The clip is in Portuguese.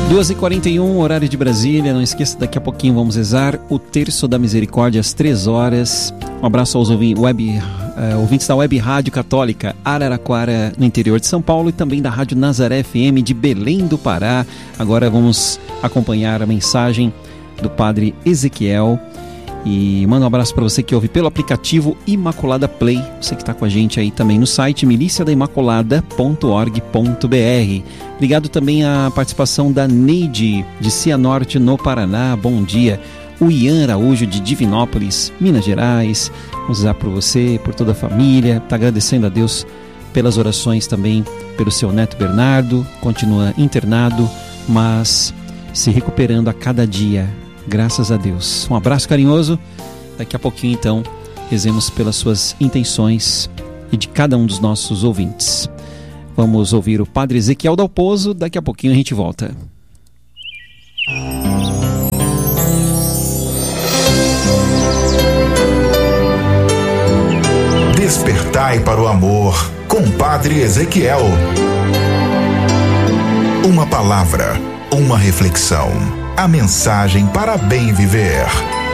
2h41, horário de Brasília. Não esqueça, daqui a pouquinho vamos rezar o Terço da Misericórdia às 3h. Um abraço aos ouvintes da Web Rádio Católica Araraquara, no interior de São Paulo, e também da Rádio Nazaré FM de Belém do Pará. Agora vamos acompanhar a mensagem do Padre Ezequiel. E manda um abraço para você que ouve pelo aplicativo Imaculada Play. Você que está com a gente aí também no site miliciadaimaculada.org.br. Obrigado também à participação da Neide, de Cianorte, no Paraná. Bom dia. O Ian Araújo, de Divinópolis, Minas Gerais. Vamos rezar por você, por toda a família. Está agradecendo a Deus pelas orações também pelo seu neto Bernardo. Continua internado, mas se recuperando a cada dia. Graças a Deus. Um abraço carinhoso. Daqui a pouquinho, então, rezemos pelas suas intenções e de cada um dos nossos ouvintes. Vamos ouvir o Padre Ezequiel Dalpozo. Daqui a pouquinho a gente volta. Despertai para o amor com Padre Ezequiel. Uma palavra, uma reflexão. A mensagem para bem viver.